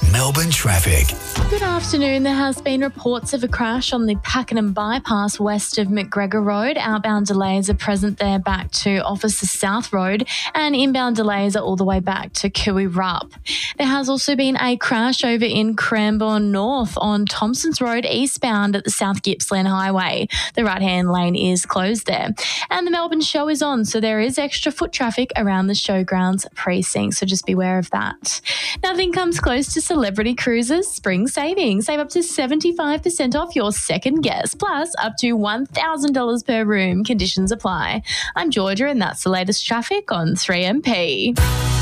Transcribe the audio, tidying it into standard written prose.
Melbourne traffic. Good afternoon. There has been reports of a crash on the Pakenham bypass west of McGregor Road. Outbound delays are present there back to Officers South Road, and inbound delays are all the way back to Cooey Rup. There has also been a crash over in Cranbourne North on Thompsons Road eastbound at the South Gippsland Highway. The right-hand lane is closed there. And the Melbourne Show is on, so there is extra foot traffic around the showgrounds precinct, so just beware of that. Nothing comes close to Celebrity Cruises Spring Savings. Save up to 75% off your second guest, plus up to $1,000 per room. Conditions apply. I'm Georgia, and that's the latest traffic on 3MP.